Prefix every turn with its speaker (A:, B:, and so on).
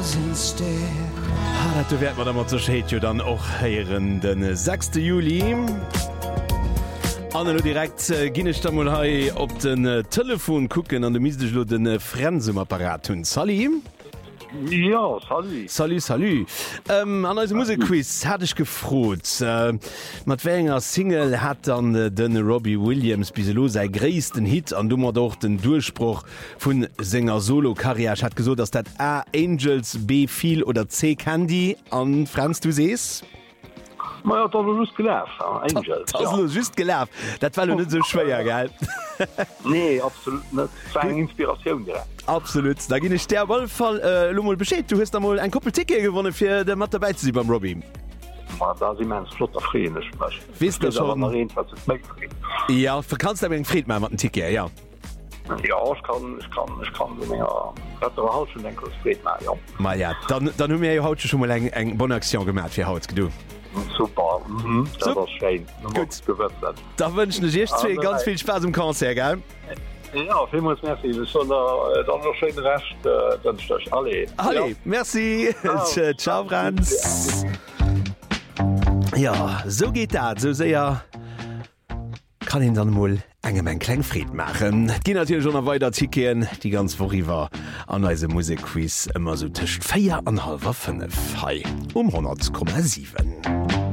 A: Du werd man immer zerscheet jo dann och heieren den 6. Juli. An direkt Ginnestammel hai op den Telefon kucken an de mislo den Frensumapparat hunn. Sali?
B: Ja, salut.
A: Salut. An als Musikquiz hat ich gefrot. Mat wénger Single hat an den Robbie Williams biselo sei gréisten Hit an dummer doch den Durchspruch vun Sänger Solo-Karriere hat gesot, dats dat A Angels, B viel oder C Candy an Franz du sees?
B: Ma ja, dat just gelaf Angels.
A: Just gelaf. Dat war net so schwéier ge.
B: Nee, absolut net Inspiration direkt.
A: Absolut, da ginn ich der Wallfall Lummel beschéet. Du hast einmal ein Koppelticket gewonnen fir de Mat dabei ze beim Robbie.
B: Da si mens flott erfrienech.
A: Wis du schon? Ja, verkanst eng Fried mat den Ticket, ja.
B: Ja, ich kann haut schon enkel Fried ja.
A: Ma ja, dann hun mir haut schon mal eng bonne Aktion gemerk fir haut du.
B: Super. Gut.
A: Da wünschen ich dir ganz viel Spaß im Konzert, gell?
B: Ja, vielmals merci. Dann noch schönen Rest. Dann stöch alle.
A: Alle, ja. Merci. Ciao, Franz. Ja, so geht das. So sehr kann ihn dann mal einen Klangfried machen. Gehen natürlich schon noch weiter Tickets, die ganz vorüber an unsere Musikquiz immer so zwischen 4 und halb 5. Hi, 100,7.